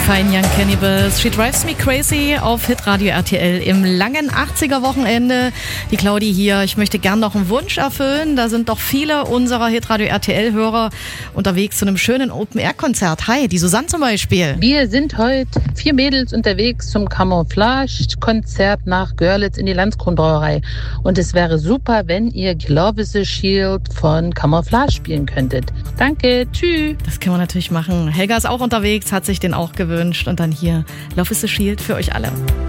Fine Young Cannibals, She Drives Me Crazy auf Hitradio RTL im langen 80er-Wochenende. Die Claudi hier. Ich möchte gern noch einen Wunsch erfüllen. Da sind doch viele unserer Hitradio RTL-Hörer unterwegs zu einem schönen Open-Air-Konzert. Hi, die Susanne zum Beispiel. Wir sind heute 4 Mädels unterwegs zum Camouflage-Konzert nach Görlitz in die Landskronbrauerei. Und es wäre super, wenn ihr Love is a Shield von Camouflage spielen könntet. Danke, tschüss. Das können wir natürlich machen. Helga ist auch unterwegs, hat sich den auch gewünscht. Und dann hier Love is a Shield für euch alle.